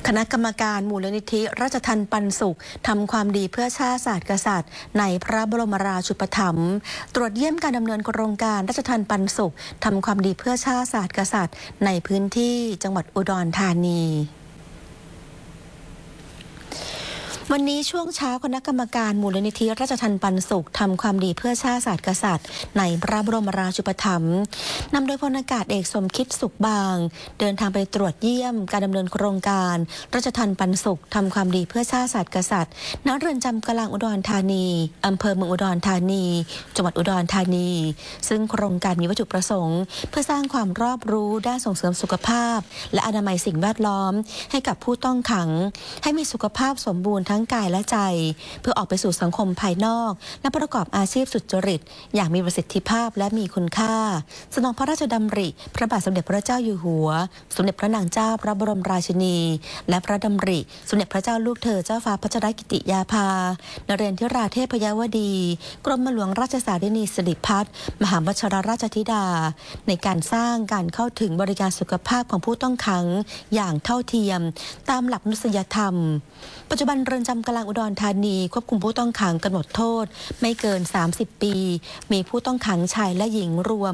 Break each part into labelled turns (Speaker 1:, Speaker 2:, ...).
Speaker 1: คณะกรรมการมูลนิธิราชทัณฑ์ปันสุขทำความดีเพื่อชาติศาสตร์กษัตริย์ในพระบรมราชูปถัมภ์ตรวจเยี่ยมการดำเนินโครงการราชทัณฑ์ปันสุขทำความดีเพื่อชาติศาสตร์กษัตริย์ในพื้นที่จังหวัดอุดรธานีวันนี้ช่วงเช้าคณะกรรมการมูลนิธิราชทัณฑ์ปันสุขทำความดีเพื่อชาติศาสตร์กษัตริย์ในพระบรมราชูปถัมภ์นำโดยพลอากาศเอกสมคิดสุขบางเดินทางไปตรวจเยี่ยมการดำเนินโครงการราชทัณฑ์ปันสุขทำความดีเพื่อชาติศาสตร์กษัตริย์ณเรือนจำกลางอุดรธานีอำเภอเมืองอุดรธานีจังหวัดอุดรธานีซึ่งโครงการมีวัตถุประสงค์เพื่อสร้างความรอบรู้ด้านส่งเสริมสุขภาพและอนามัยสิ่งแวดล้อมให้กับผู้ต้องขังให้มีสุขภาพสมบูรณ์ทั้งกายและใจเพื่อออกไปสู่สังคมภายนอกและประกอบอาชีพสุจริตอย่างมีประสิทธิภาพและมีคุณค่าสนองพระราชดำริพระบาทสมเด็จพระเจ้าอยู่หัวสมเด็จพระนางเจ้าพระบรมราชินีและพระดำริสมเด็จพระเจ้าลูกเธอเจ้าฟ้าพัชรกิติยาภานเรศธิราเทพยวดีกรมหลวงราชสารินีสิริพัฒน์มหาวชิรราชธิดาในการสร้างการเข้าถึงบริการสุขภาพของผู้ต้องขังอย่างเท่าเทียมตามหลักมนุษยธรรมปัจจุบันเรือนจำกลางอุดรธานีควบคุมผู้ต้องขังกำหนดโทษไม่เกิน30 ปีมีผู้ต้องขังชายและหญิงรวม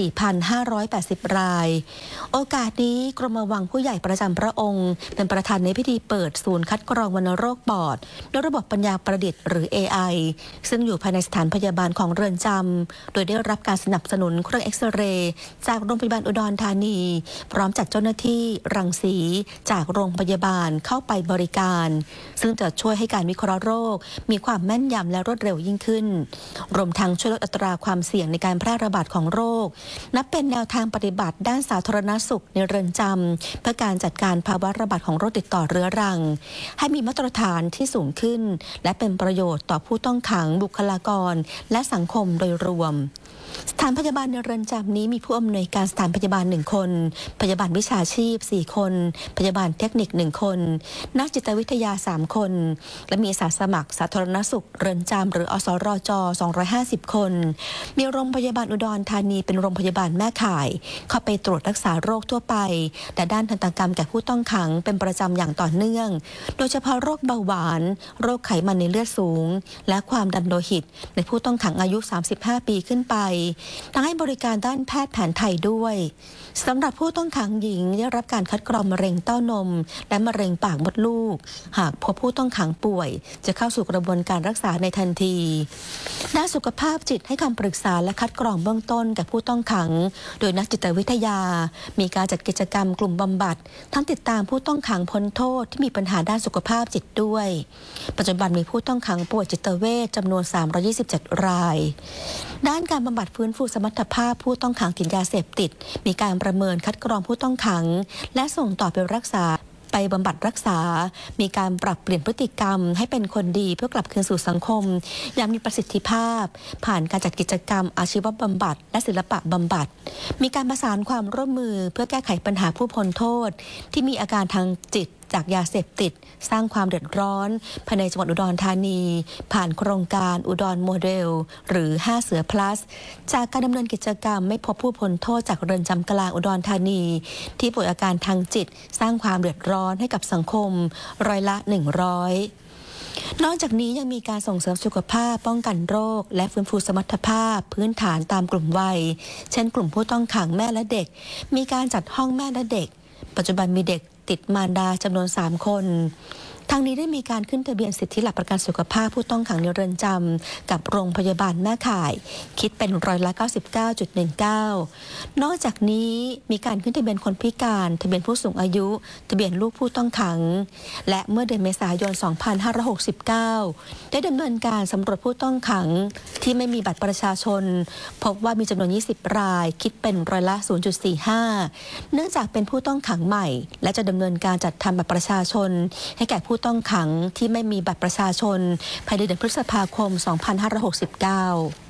Speaker 1: 4,580 รายโอกาสนี้กรมวังผู้ใหญ่ประจำพระองค์เป็นประธานในพิธีเปิดศูนย์คัดกรองวัณโรคปอดด้วยระบบปัญญาประดิษฐ์หรือ AI ซึ่งอยู่ภายในสถานพยาบาลของเรือนจำโดยได้รับการสนับสนุนเครื่องเอ็กซเรย์จากโรงพยาบาลอุดรธานีพร้อมจากเจ้าหน้าที่รังสีจากโรงพยาบาลเข้าไปบริการซึ่งจะช่วยให้การวิเคราะห์โรคมีความแม่นยำและรวดเร็วยิ่งขึ้นรวมทั้งช่วยลดอัตราความเสี่ยงในการแพร่ระบาดของโรคนับเป็นแนวทางปฏิบัติด้านสาธารณสุขในเรือนจำเพื่อการจัดการภาวะระบาดของโรคติดต่อเรื้อรังให้มีมาตรฐานที่สูงขึ้นและเป็นประโยชน์ต่อผู้ต้องขังบุคลากรและสังคมโดยรวมสถานพยาบาลในเรือนจำนี้มีผู้อำนวยการสถานพยาบาล1 คนพยาบาลวิชาชีพ4 คนพยาบาลเทคนิค1 คนนักจิตวิทยา3 คนและมีอาสาสมัครสาธารณสุขเรือนจำหรืออสรจ250 คนมีโรงพยาบาลอุดรธานีเป็นโรงพยาบาลแม่ข่ายเข้าไปตรวจรักษาโรคทั่วไปแต่ด้านทันตกรรมแก่ผู้ต้องขังเป็นประจำอย่างต่อเนื่องโดยเฉพาะโรคเบาหวานโรคไขมันในเลือดสูงและความดันโลหิตในผู้ต้องขังอายุ35 ปีขึ้นไปทั้งให้บริการด้านแพทย์แผนไทยด้วยสำหรับผู้ต้องขังหญิงได้รับการคัดกรองมะเร็งเต้านมและมะเร็งปากมดลูกหากพบผู้ต้องขังป่วยจะเข้าสู่กระบวนการรักษาในทันทีด้านสุขภาพจิตให้คำปรึกษาและคัดกรองเบื้องต้นแก่ผู้ต้องขังโดยนักจิตวิทยามีการจัดกิจกรรมกลุ่มบำบัดทั้งติดตามผู้ต้องขังพ้นโทษที่มีปัญหาด้านสุขภาพจิตด้วยปัจจุบันมีผู้ต้องขังป่วยจิตเวชจำนวน327 รายด้านการบำบัดฟื้นฟูสมรรถภาพผู้ต้องขังติดยาเสพติดมีการประเมินคัดกรองผู้ต้องขังและส่งต่อไปรักษาไปบำบัดรักษามีการปรับเปลี่ยนพฤติกรรมให้เป็นคนดีเพื่อกลับคืนสู่สังคมอย่างมีประสิทธิภาพผ่านการจัดกิจกรรมอาชีวบำบัดและศิลปะบำบัดมีการประสานความร่วมมือเพื่อแก้ไขปัญหาผู้พ้นโทษที่มีอาการทางจิตจากยาเสพติดสร้างความเดือดร้อนภายในจังหวัดอุดรธานีผ่านโครงการอุดรโมเดลหรือ5 เสือ plus จากการดำเนินกิจกรรมไม่พบผู้พ้นโทษจากเรือนจำกลางอุดรธานีที่ป่วยอาการทางจิตสร้างความเดือดร้อนให้กับสังคม100%นอกจากนี้ยังมีการส่งเสริมสุขภาพป้องกันโรคและฟื้นฟูสมรรถภาพพื้นฐานตามกลุ่มวัยเช่นกลุ่มผู้ต้องขังแม่และเด็กมีการจัดห้องแม่และเด็กปัจจุบันมีเด็กติดมารดาจำนวน3 คนทางนี้ได้มีการขึ้นทะเบียนสิทธิหลักประกันสุขภาพผู้ต้องขังในเรือนจำกับโรงพยาบาลแม่ข่ายคิดเป็น99.19%นอกจากนี้มีการขึ้นทะเบียนคนพิการทะเบียนผู้สูงอายุทะเบียนลูกผู้ต้องขังและเมื่อเดือนเมษายน 2569 ได้ดำเนินการสำรวจผู้ต้องขังที่ไม่มีบัตรประชาชนพบว่ามีจำนวน20 รายคิดเป็น0.45%เนื่องจากเป็นผู้ต้องขังใหม่และจะดำเนินการจัดทำบัตรประชาชนให้แก่ผู้ต้องขังที่ไม่มีบัตรประชาชนภายในเดือนพฤษภาคม 2569